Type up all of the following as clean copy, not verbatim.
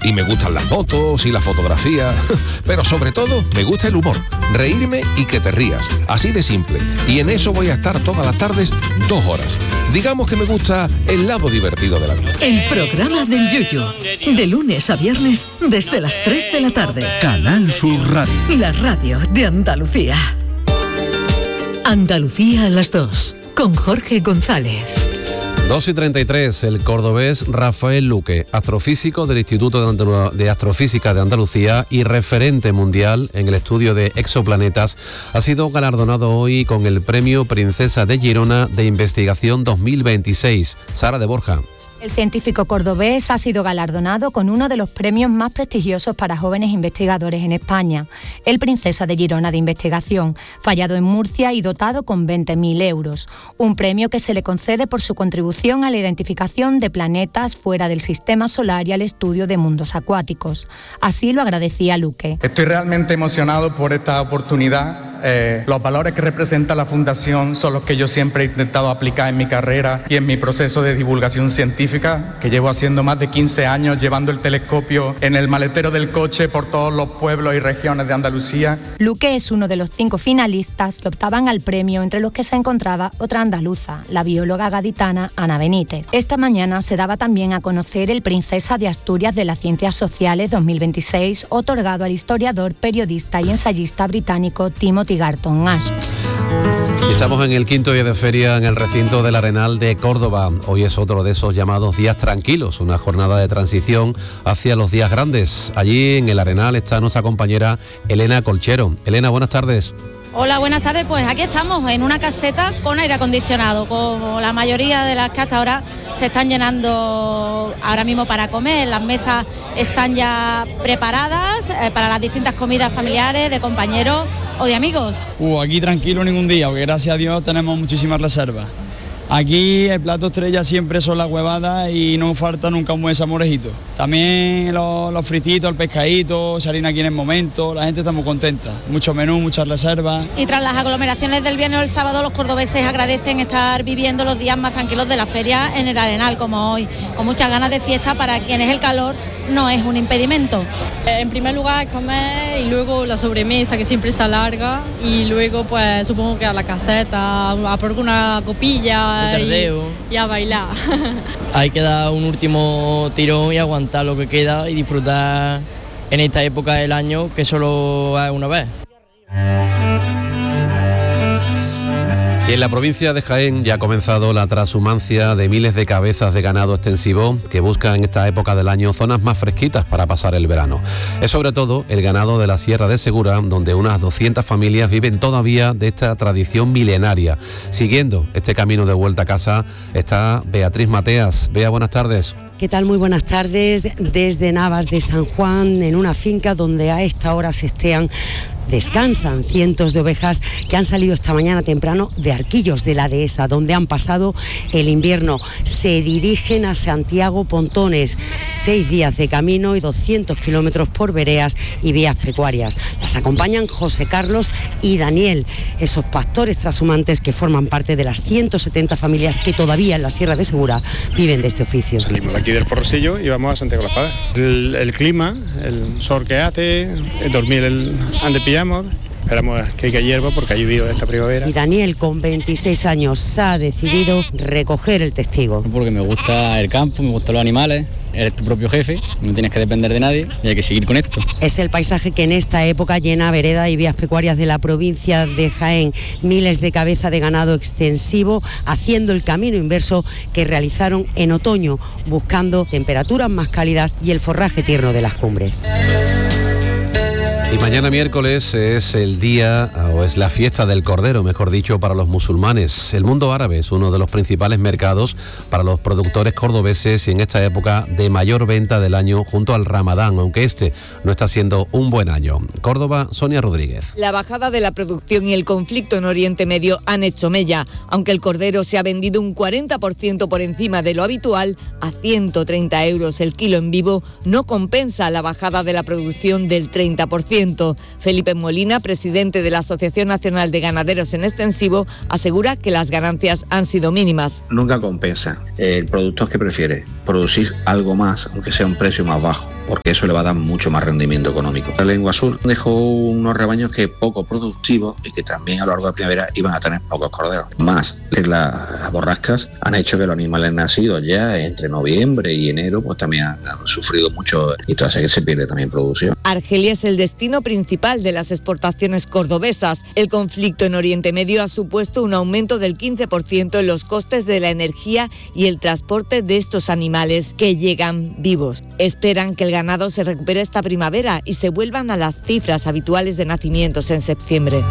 Y me gustan las fotos y la fotografía, pero sobre todo me gusta el humor, reírme y que te rías, así de simple. Y en eso voy a estar todas las tardes 2 horas. Digamos que me gusta el lado divertido de la vida. El programa del Yuyu, de lunes a viernes desde las 3 de la tarde. Canal Sur Radio. La radio de Andalucía. Andalucía a las 2, con Jorge González. 2:33, el cordobés Rafael Luque, astrofísico del Instituto de Astrofísica de Andalucía y referente mundial en el estudio de exoplanetas, ha sido galardonado hoy con el Premio Princesa de Girona de Investigación 2026. Sara de Borja. El científico cordobés ha sido galardonado con uno de los premios más prestigiosos para jóvenes investigadores en España, el Princesa de Girona de Investigación, fallado en Murcia y dotado con 20.000 euros. Un premio que se le concede por su contribución a la identificación de planetas fuera del sistema solar y al estudio de mundos acuáticos. Así lo agradecía Luque. Estoy realmente emocionado por esta oportunidad. Los valores que representa la Fundación son los que yo siempre he intentado aplicar en mi carrera y en mi proceso de divulgación científica, que llevo haciendo más de 15 años, llevando el telescopio en el maletero del coche por todos los pueblos y regiones de Andalucía. Luque es uno de los 5 finalistas que optaban al premio, entre los que se encontraba otra andaluza, la bióloga gaditana Ana Benítez. Esta mañana se daba también a conocer el Princesa de Asturias de las Ciencias Sociales 2026, otorgado al historiador, periodista y ensayista británico Timothy Garton Ash. Estamos en el 5.º día de feria en el recinto del Arenal de Córdoba. Hoy es otro de esos llamados días tranquilos, una jornada de transición hacia los días grandes. Allí en el Arenal está nuestra compañera Elena Colchero. Elena, buenas tardes. Hola, buenas tardes. Pues aquí estamos en una caseta con aire acondicionado, como la mayoría de las que hasta ahora se están llenando ahora mismo para comer. Las mesas están ya preparadas para las distintas comidas familiares, de compañeros o de amigos. Aquí tranquilo ningún día, porque gracias a Dios tenemos muchísimas reservas. Aquí el plato estrella siempre son las huevadas y no falta nunca un buen salmorejito. También los frititos, el pescadito, salir aquí en el momento, la gente está muy contenta. Mucho menú, muchas reservas. Y tras las aglomeraciones del viernes o el sábado, los cordobeses agradecen estar viviendo los días más tranquilos de la feria en el Arenal, como hoy, con muchas ganas de fiesta para quienes el calor no es un impedimento. En primer lugar comer y luego la sobremesa, que siempre se alarga, y luego pues supongo que a la caseta, a por una copilla y a bailar. Hay que dar un último tirón y aguantar lo que queda y disfrutar en esta época del año, que solo es una vez. Y en la provincia de Jaén ya ha comenzado la transhumancia de miles de cabezas de ganado extensivo que buscan en esta época del año zonas más fresquitas para pasar el verano. Es sobre todo el ganado de la Sierra de Segura, donde unas 200 familias viven todavía de esta tradición milenaria. Siguiendo este camino de vuelta a casa está Beatriz Mateas. Bea, buenas tardes. ¿Qué tal? Muy buenas tardes. Desde Navas de San Juan, en una finca donde a esta hora descansan cientos de ovejas que han salido esta mañana temprano de Arquillos, de la Dehesa, donde han pasado el invierno. Se dirigen a Santiago Pontones, 6 días de camino y 200 kilómetros por veredas y vías pecuarias. Las acompañan José Carlos y Daniel, esos pastores trashumantes que forman parte de las 170 familias que todavía en la Sierra de Segura viven de este oficio. Salimos de aquí del Porrosillo y vamos a Santiago de la Espada. El clima, el sol que hace, el dormir antes pillamos. Esperamos que haya hierba porque ha llovido esta primavera. Y Daniel, con 26 años, ha decidido recoger el testigo. Porque me gusta el campo, me gustan los animales, eres tu propio jefe, no tienes que depender de nadie y hay que seguir con esto. Es el paisaje que en esta época llena veredas y vías pecuarias de la provincia de Jaén. Miles de cabezas de ganado extensivo haciendo el camino inverso que realizaron en otoño, buscando temperaturas más cálidas y el forraje tierno de las cumbres. Y mañana miércoles es el día, o es la fiesta del Cordero, mejor dicho, para los musulmanes. El mundo árabe es uno de los principales mercados para los productores cordobeses y en esta época de mayor venta del año junto al Ramadán, aunque este no está siendo un buen año. Córdoba, Sonia Rodríguez. La bajada de la producción y el conflicto en Oriente Medio han hecho mella. Aunque el cordero se ha vendido un 40% por encima de lo habitual, a 130 euros el kilo en vivo, no compensa la bajada de la producción del 30%. 100%. Felipe Molina, presidente de la Asociación Nacional de Ganaderos en Extensivo, asegura que las ganancias han sido mínimas. Nunca compensa. El productor que prefiere producir algo más, aunque sea un precio más bajo, porque eso le va a dar mucho más rendimiento económico. La Lengua Sur dejó unos rebaños que poco productivos y que también a lo largo de la primavera iban a tener pocos corderos. Más las borrascas han hecho que los animales nacidos ya entre noviembre y enero pues también han sufrido mucho y tras que se pierde también producción. Argelia es el destino principal de las exportaciones cordobesas. El conflicto en Oriente Medio ha supuesto un aumento del 15% en los costes de la energía y el transporte de estos animales que llegan vivos. Esperan que el ganado se recupere esta primavera y se vuelvan a las cifras habituales de nacimientos en septiembre.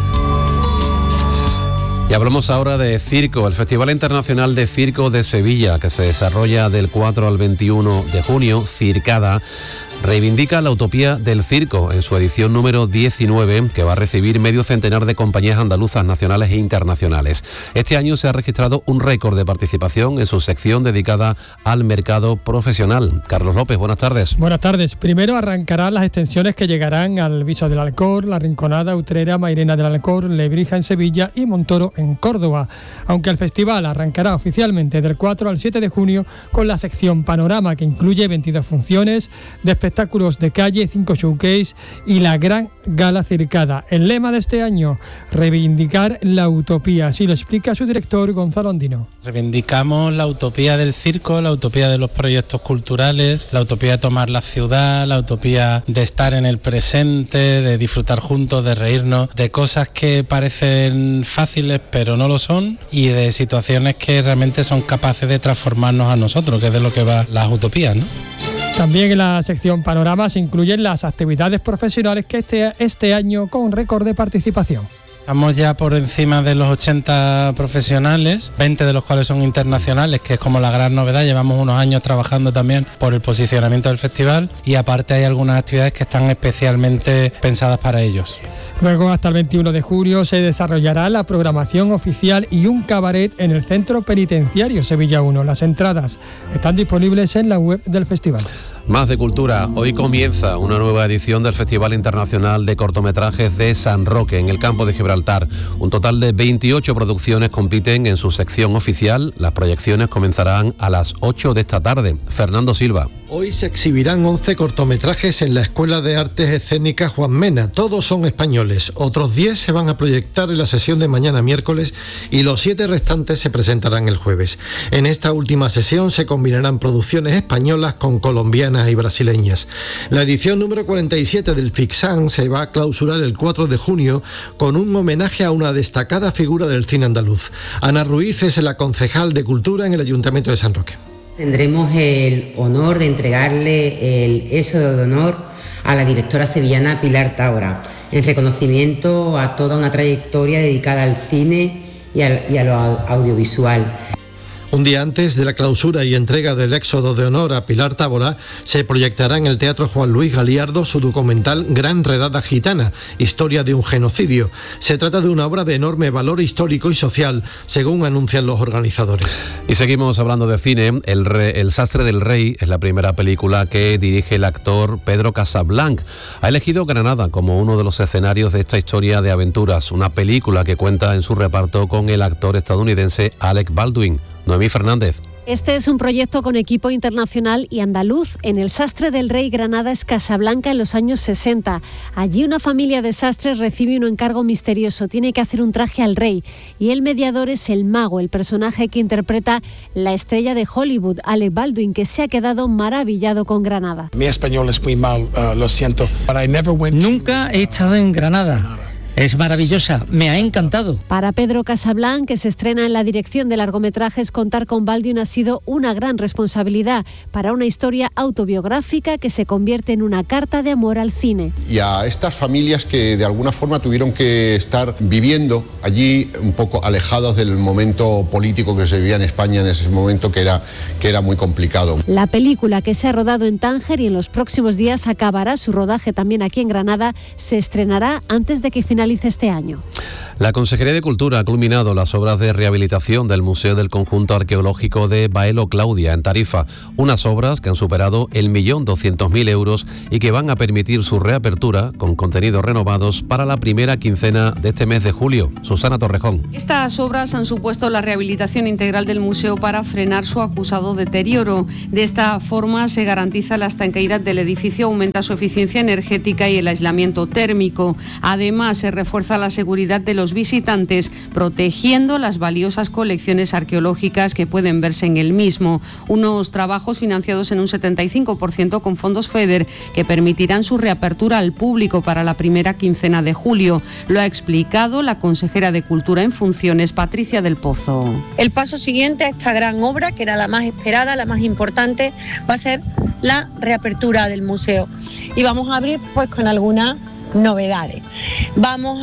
Y hablamos ahora de circo, el Festival Internacional de Circo de Sevilla, que se desarrolla del 4 al 21 de junio, Circada, reivindica la utopía del circo en su edición número 19, que va a recibir medio centenar de compañías andaluzas nacionales e internacionales. Este año se ha registrado un récord de participación en su sección dedicada al mercado profesional. Carlos López, buenas tardes. Buenas tardes. Primero arrancarán las extensiones que llegarán al Viso del Alcor, La Rinconada, Utrera, Mairena del Alcor, Lebrija en Sevilla y Montoro en Córdoba. Aunque el festival arrancará oficialmente del 4 al 7 de junio con la sección Panorama, que incluye 22 funciones de espectáculos de calle, 5 showcase y la gran gala Circada. El lema de este año, reivindicar la utopía, así lo explica su director Gonzalo Andino. Reivindicamos la utopía del circo, la utopía de los proyectos culturales, la utopía de tomar la ciudad, la utopía de estar en el presente, de disfrutar juntos, de reírnos, de cosas que parecen fáciles pero no lo son y de situaciones que realmente son capaces de transformarnos a nosotros, que es de lo que va las utopías, ¿no? También en la sección Panorama se incluyen las actividades profesionales que este año con récord de participación. Estamos ya por encima de los 80 profesionales, 20 de los cuales son internacionales, que es como la gran novedad. Llevamos unos años trabajando también por el posicionamiento del festival y aparte hay algunas actividades que están especialmente pensadas para ellos. Luego, hasta el 21 de julio, se desarrollará la programación oficial y un cabaret en el Centro Penitenciario Sevilla 1. Las entradas están disponibles en la web del festival. Más de cultura. Hoy comienza una nueva edición del Festival Internacional de Cortometrajes de San Roque, en el campo de Gibraltar. Un total de 28 producciones compiten en su sección oficial. Las proyecciones comenzarán a las 8 de esta tarde. Fernando Silva. Hoy se exhibirán 11 cortometrajes en la Escuela de Artes Escénicas Juan Mena. Todos son españoles. Otros 10 se van a proyectar en la sesión de mañana miércoles y los 7 restantes se presentarán el jueves. En esta última sesión se combinarán producciones españolas con colombianas y brasileñas. La edición número 47 del FICSAN se va a clausurar el 4 de junio con un homenaje a una destacada figura del cine andaluz. Ana Ruiz es la concejal de Cultura en el Ayuntamiento de San Roque. Tendremos el honor de entregarle el éxodo de honor a la directora sevillana Pilar Taura, en reconocimiento a toda una trayectoria dedicada al cine y a lo audiovisual. Un día antes de la clausura y entrega del éxodo de honor a Pilar Tábora, se proyectará en el Teatro Juan Luis Galiardo su documental Gran Redada Gitana, historia de un genocidio. Se trata de una obra de enorme valor histórico y social, según anuncian los organizadores. Y seguimos hablando de cine. El Sastre del Rey es la primera película que dirige el actor Pedro Casablanc. Ha elegido Granada como uno de los escenarios de esta historia de aventuras, una película que cuenta en su reparto con el actor estadounidense Alec Baldwin. Noemí Fernández. Este es un proyecto con equipo internacional y andaluz. En el Sastre del Rey, Granada es Casablanca en los años 60. Allí una familia de sastres recibe un encargo misterioso. Tiene que hacer un traje al rey y el mediador es el mago, el personaje que interpreta la estrella de Hollywood, Alec Baldwin, que se ha quedado maravillado con Granada. Mi español es muy mal, lo siento. Nunca he estado en Granada. Es maravillosa, me ha encantado. Para Pedro Casablanc, que se estrena en la dirección de largometrajes, contar con Baldwin ha sido una gran responsabilidad para una historia autobiográfica que se convierte en una carta de amor al cine. Y a estas familias que de alguna forma tuvieron que estar viviendo allí un poco alejados del momento político que se vivía en España en ese momento que era muy complicado. La película, que se ha rodado en Tánger y en los próximos días acabará su rodaje también aquí en Granada, se estrenará antes de que finalice este año. La Consejería de Cultura ha culminado las obras de rehabilitación del Museo del Conjunto Arqueológico de Baelo Claudia, en Tarifa. Unas obras que han superado el 1.200.000 euros y que van a permitir su reapertura con contenidos renovados para la primera quincena de este mes de julio. Susana Torrejón. Estas obras han supuesto la rehabilitación integral del museo para frenar su acusado deterioro. De esta forma se garantiza la estanqueidad del edificio, aumenta su eficiencia energética y el aislamiento térmico. Además, se refuerza la seguridad de los visitantes, protegiendo las valiosas colecciones arqueológicas que pueden verse en el mismo. Unos trabajos financiados en un 75% con fondos FEDER que permitirán su reapertura al público para la primera quincena de julio. Lo ha explicado la consejera de Cultura en funciones, Patricia del Pozo. El paso siguiente a esta gran obra, que era la más esperada, la más importante, va a ser la reapertura del museo. Y vamos a abrir pues con algunas novedades. Vamos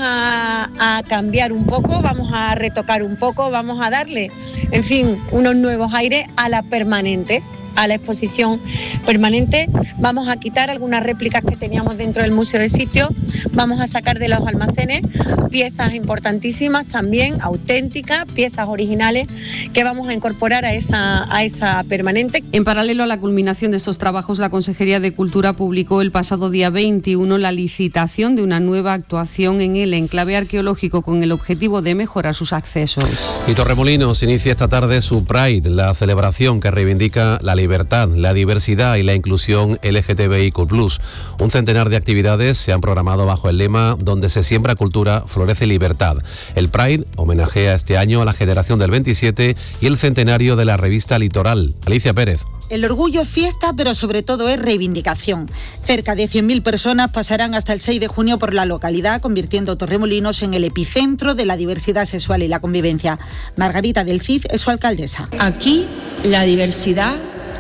a cambiar un poco, vamos a retocar un poco, vamos a darle, en fin, unos nuevos aires a la permanente, a la exposición permanente. Vamos a quitar algunas réplicas que teníamos dentro del museo de sitio, vamos a sacar de los almacenes piezas importantísimas también, auténticas, piezas originales que vamos a incorporar a esa permanente. En paralelo a la culminación de estos trabajos, la Consejería de Cultura publicó el pasado día 21 la licitación de una nueva actuación en el enclave arqueológico con el objetivo de mejorar sus accesos. Y Torremolinos inicia esta tarde su Pride, la celebración que reivindica la libertad, la diversidad y la inclusión LGTBIQ+. Un centenar de actividades se han programado bajo el lema "Donde se siembra cultura, florece libertad". El Pride homenajea este año a la generación del 27 y el centenario de la revista Litoral. Alicia Pérez. El orgullo es fiesta, pero sobre todo es reivindicación. Cerca de 100.000 personas pasarán hasta el 6 de junio por la localidad, convirtiendo Torremolinos en el epicentro de la diversidad sexual y la convivencia. Margarita del Cid es su alcaldesa. Aquí la diversidad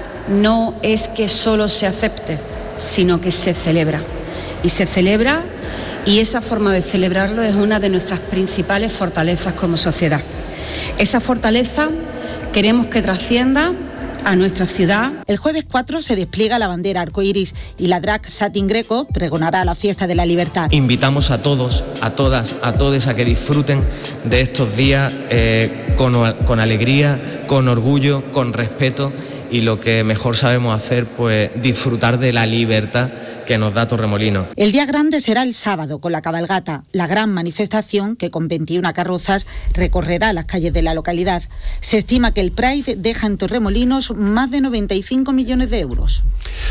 no es que solo se acepte, sino que se celebra. Y se celebra, y esa forma de celebrarlo es una de nuestras principales fortalezas como sociedad. Esa fortaleza queremos que trascienda a nuestra ciudad. El jueves 4 se despliega la bandera arcoiris y la drag Satin Greco pregonará la fiesta de la libertad. Invitamos a todos, a todas, a todos a que disfruten de estos días con alegría, con orgullo, con respeto, y lo que mejor sabemos hacer, pues disfrutar de la libertad que nos da Torremolinos. El día grande será el sábado con la cabalgata, la gran manifestación que con 21 carrozas recorrerá las calles de la localidad. Se estima que el Pride deja en Torremolinos más de 95 millones de euros.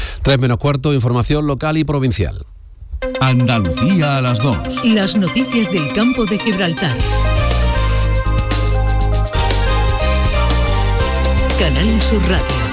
3:15, información local y provincial. Andalucía a las 2. Las noticias del campo de Gibraltar. Canal Sur Radio.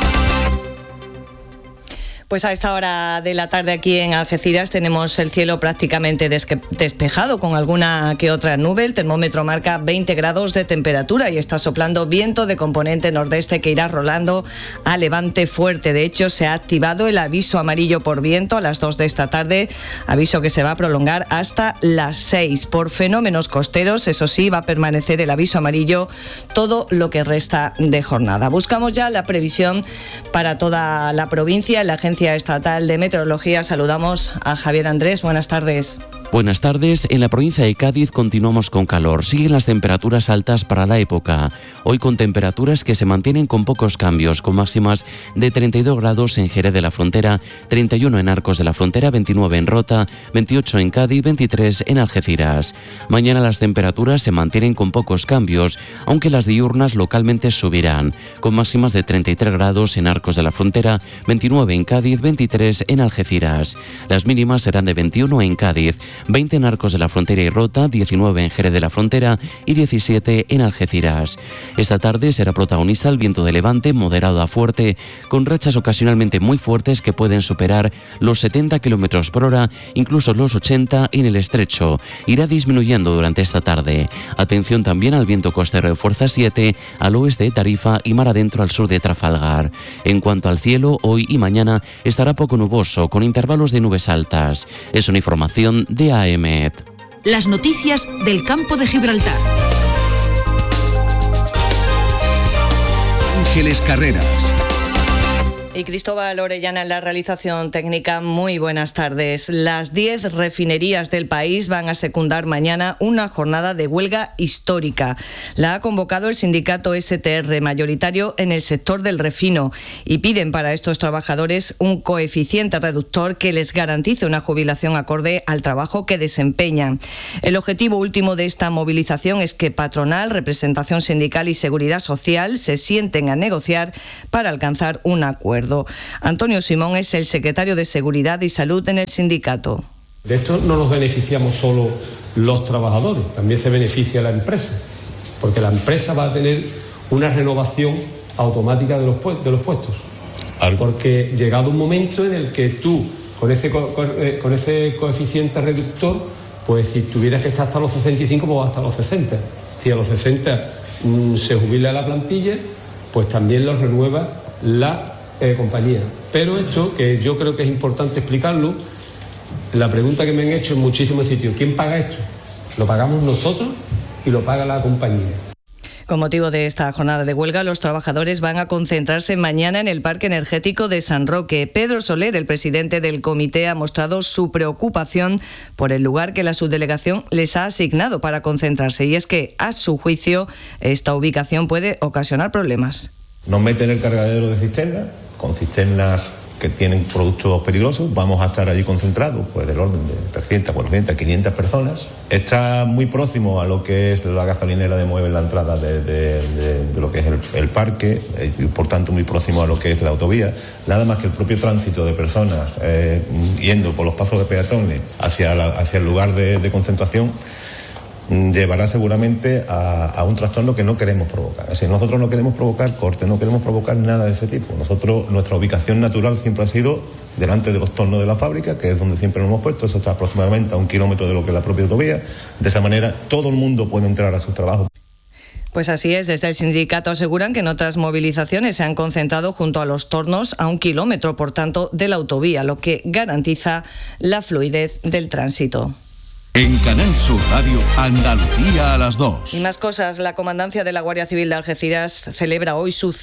Pues a esta hora de la tarde aquí en Algeciras tenemos el cielo prácticamente despejado con alguna que otra nube. El termómetro marca 20 grados de temperatura y está soplando viento de componente nordeste que irá rolando a levante fuerte. De hecho, se ha activado el aviso amarillo por viento a las 2 de esta tarde, aviso que se va a prolongar hasta las 6. Por fenómenos costeros, eso sí, va a permanecer el aviso amarillo todo lo que resta de jornada. Buscamos ya la previsión para toda la provincia. En la Agencia Estatal de Meteorología saludamos a Javier Andrés. Buenas tardes. Buenas tardes. En la provincia de Cádiz continuamos con calor. Siguen las temperaturas altas para la época. Hoy con temperaturas que se mantienen con pocos cambios, con máximas de 32 grados en Jerez de la Frontera, 31 en Arcos de la Frontera, 29 en Rota, 28 en Cádiz, 23 en Algeciras. Mañana las temperaturas se mantienen con pocos cambios, aunque las diurnas localmente subirán, con máximas de 33 grados en Arcos de la Frontera, 29 en Cádiz, 23 en Algeciras. Las mínimas serán de 21 en Cádiz, 20 en Arcos de la Frontera y Rota, 19 en Jerez de la Frontera y 17 en Algeciras. Esta tarde será protagonista el viento de levante moderado a fuerte, con rachas ocasionalmente muy fuertes que pueden superar los 70 km por hora, incluso los 80 en el estrecho. Irá disminuyendo durante esta tarde. Atención también al viento costero de fuerza 7 al oeste de Tarifa y mar adentro al sur de Trafalgar. En cuanto al cielo, hoy y mañana estará poco nuboso, con intervalos de nubes altas. Es una información de AEMET. Las noticias del campo de Gibraltar. Ángeles Carreras. Y Cristóbal Orellana en la realización técnica. Muy buenas tardes. Las 10 refinerías del país van a secundar mañana una jornada de huelga histórica. La ha convocado el sindicato STR, mayoritario en el sector del refino, y piden para estos trabajadores un coeficiente reductor que les garantice una jubilación acorde al trabajo que desempeñan. El objetivo último de esta movilización es que patronal, representación sindical y seguridad social se sienten a negociar para alcanzar un acuerdo. Antonio Simón es el secretario de Seguridad y Salud en el sindicato. De esto no nos beneficiamos solo los trabajadores, también se beneficia la empresa, porque la empresa va a tener una renovación automática de los puestos. Porque llegado un momento en el que tú, con ese coeficiente reductor, pues si tuvieras que estar hasta los 65, pues hasta los 60. Si a los 60 se jubila la plantilla, pues también lo renueva la compañía. Pero esto, que yo creo que es importante explicarlo, la pregunta que me han hecho en muchísimos sitios: ¿quién paga esto? Lo pagamos nosotros y lo paga la compañía. Con motivo de esta jornada de huelga, los trabajadores van a concentrarse mañana en el Parque Energético de San Roque. Pedro Soler, el presidente del comité, ha mostrado su preocupación por el lugar que la subdelegación les ha asignado para concentrarse, y es que, a su juicio, esta ubicación puede ocasionar problemas. Nos meten el cargadero de cisternas, con cisternas que tienen productos peligrosos. Vamos a estar allí concentrados, pues del orden de 300, 400, 500 personas. Está muy próximo a lo que es la gasolinera de Mueve, en la entrada de lo que es el parque, y por tanto muy próximo a lo que es la autovía. Nada más que el propio tránsito de personas yendo por los pasos de peatones hacia el lugar de concentración llevará seguramente a un trastorno que no queremos provocar. Así, nosotros no queremos provocar cortes, no queremos provocar nada de ese tipo. Nuestra ubicación natural siempre ha sido delante de los tornos de la fábrica, que es donde siempre nos hemos puesto. Eso está aproximadamente a 1 kilómetro de lo que es la propia autovía. De esa manera todo el mundo puede entrar a sus trabajos. Pues así es, desde el sindicato aseguran que en otras movilizaciones se han concentrado junto a los tornos a 1 kilómetro, por tanto, de la autovía, lo que garantiza la fluidez del tránsito. En Canal Sur Radio, Andalucía a las 2. Y más cosas. La Comandancia de la Guardia Civil de Algeciras celebra hoy su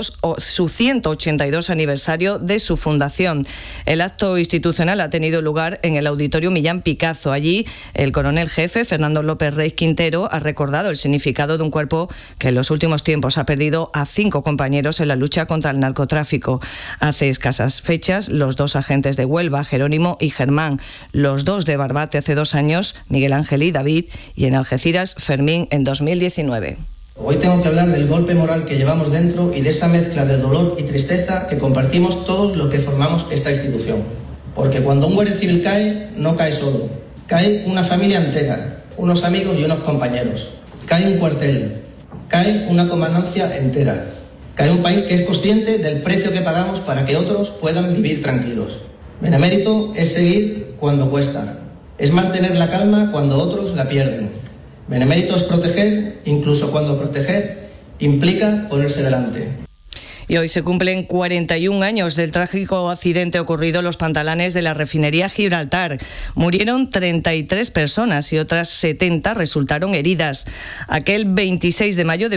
182 aniversario de su fundación. El acto institucional ha tenido lugar en el Auditorio Millán Picazo. Allí, el coronel jefe, Fernando López Rey Quintero, ha recordado el significado de un cuerpo que en los últimos tiempos ha perdido a 5 compañeros en la lucha contra el narcotráfico. Hace escasas fechas, los 2 agentes de Huelva, Jerónimo y Germán, los 2 de Barbate hace 2 años, Miguel Ángel y David, y en Algeciras, Fermín, en 2019. Hoy tengo que hablar del golpe moral que llevamos dentro y de esa mezcla de dolor y tristeza que compartimos todos los que formamos esta institución. Porque cuando un guardia civil cae, no cae solo. Cae una familia entera, unos amigos y unos compañeros. Cae un cuartel, cae una comandancia entera. Cae un país que es consciente del precio que pagamos para que otros puedan vivir tranquilos. Benemérito es seguir cuando cuesta. Es mantener la calma cuando otros la pierden. Benemérito es proteger, incluso cuando proteger implica ponerse delante. Y hoy se cumplen 41 años del trágico accidente ocurrido en los pantalanes de la refinería Gibraltar. Murieron 33 personas y otras 70 resultaron heridas. Aquel 26 de mayo de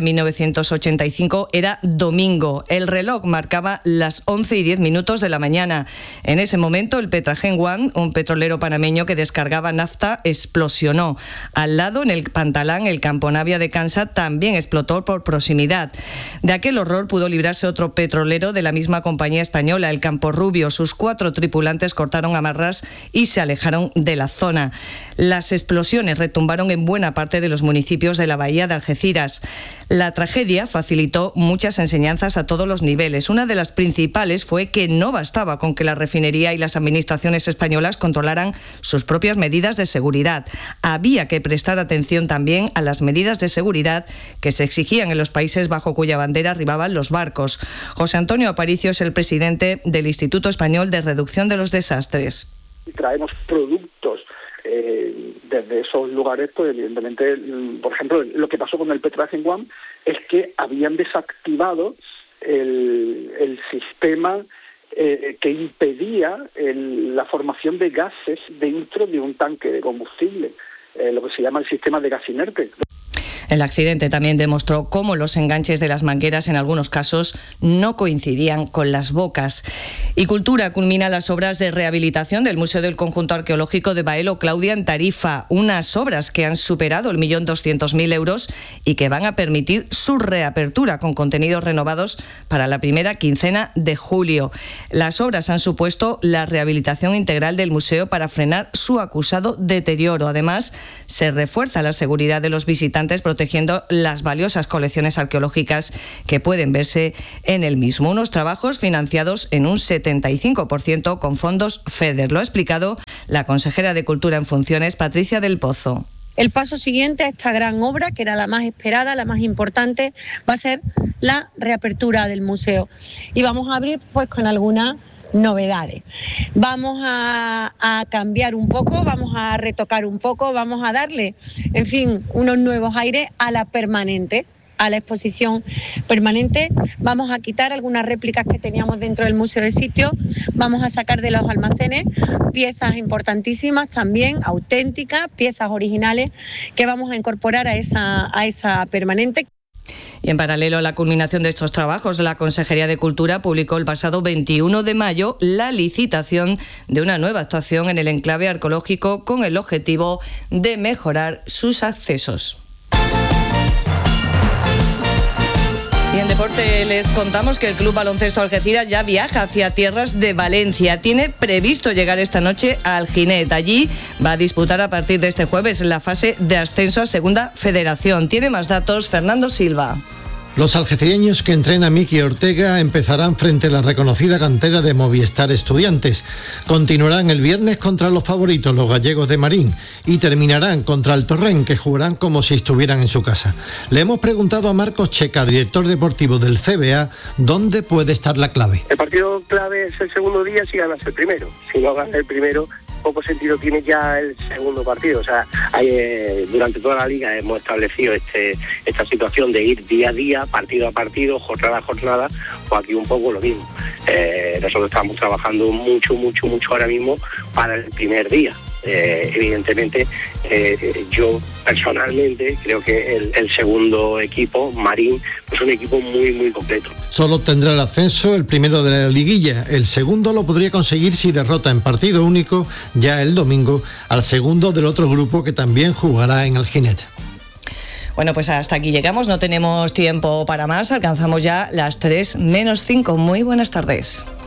1985 era domingo. El reloj marcaba las 11:10 de la mañana. En ese momento, el Petragen One, un petrolero panameño que descargaba nafta, explosionó. Al lado, en el Pantalán, el Campo Navia de Cansa también explotó por proximidad. De aquel horror pudo librarse otro petrolero de la misma compañía española, el Campo Rubio. Sus 4 tripulantes cortaron amarras y se alejaron de la zona. Las explosiones retumbaron en buena parte de los municipios de la bahía de Algeciras. La tragedia facilitó muchas enseñanzas a todos los niveles. Una de las principales fue que no bastaba con que la refinería y las administraciones españolas controlaran sus propias medidas de seguridad. Había que prestar atención también a las medidas de seguridad que se exigían en los países bajo cuya bandera arribaban los barcos. José Antonio Aparicio es el presidente del Instituto Español de Reducción de los Desastres. Traemos productos desde esos lugares, pues evidentemente, por ejemplo, lo que pasó con el Petragen One es que habían desactivado el sistema que impedía la formación de gases dentro de un tanque de combustible, lo que se llama el sistema de gas inerte. El accidente también demostró cómo los enganches de las mangueras en algunos casos no coincidían con las bocas. Y Cultura culmina las obras de rehabilitación del Museo del Conjunto Arqueológico de Baelo Claudia en Tarifa, unas obras que han superado el 1.200.000 euros y que van a permitir su reapertura con contenidos renovados para la primera quincena de julio. Las obras han supuesto la rehabilitación integral del museo para frenar su acusado deterioro. Además, se refuerza la seguridad de los visitantes protegiendo las valiosas colecciones arqueológicas que pueden verse en el mismo. Unos trabajos financiados en un 75% con fondos FEDER. Lo ha explicado la consejera de Cultura en funciones, Patricia del Pozo. El paso siguiente a esta gran obra, que era la más esperada, la más importante, va a ser la reapertura del museo. Y vamos a abrir pues con algunas novedades. Vamos a cambiar un poco, vamos a retocar un poco, vamos a darle, en fin, unos nuevos aires a la permanente, a la exposición permanente. Vamos a quitar algunas réplicas que teníamos dentro del museo de sitio, vamos a sacar de los almacenes piezas importantísimas también, auténticas, piezas originales que vamos a incorporar a esa permanente. Y en paralelo a la culminación de estos trabajos, la Consejería de Cultura publicó el pasado 21 de mayo la licitación de una nueva actuación en el enclave arqueológico con el objetivo de mejorar sus accesos. Y en deporte les contamos que el Club Baloncesto Algeciras ya viaja hacia tierras de Valencia. Tiene previsto llegar esta noche a Alginet. Allí va a disputar a partir de este jueves la fase de ascenso a Segunda Federación. Tiene más datos Fernando Silva. Los algecireños que entrena Miki Ortega empezarán frente a la reconocida cantera de Movistar Estudiantes. Continuarán el viernes contra los favoritos, los gallegos de Marín, y terminarán contra el Torrent, que jugarán como si estuvieran en su casa. Le hemos preguntado a Marcos Checa, director deportivo del CBA, dónde puede estar la clave. El partido clave es el segundo día si ganas el primero. Si no ganas el primero, poco sentido tiene ya el segundo partido. O sea, durante toda la liga hemos establecido esta situación de ir día a día, partido a partido, jornada a jornada, pues aquí un poco lo mismo. Nosotros estamos trabajando mucho ahora mismo para el primer día. Evidentemente, yo personalmente creo que el segundo equipo, Marín, es un equipo muy completo. Solo tendrá el ascenso el primero de la liguilla. El segundo lo podría conseguir si derrota en partido único ya el domingo al segundo del otro grupo que también jugará en Alginet. Bueno, pues hasta aquí llegamos, no tenemos tiempo para más, alcanzamos ya las 3:05. Muy buenas tardes.